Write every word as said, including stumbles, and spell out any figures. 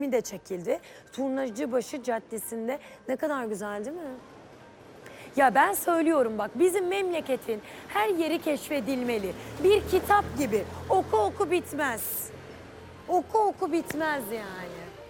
mi de çekildi. Turnacıbaşı Caddesi'nde. Ne kadar güzel değil mi? Ya ben söylüyorum bak, bizim memleketin her yeri keşfedilmeli. Bir kitap gibi. Oku oku bitmez. Oku oku bitmez yani.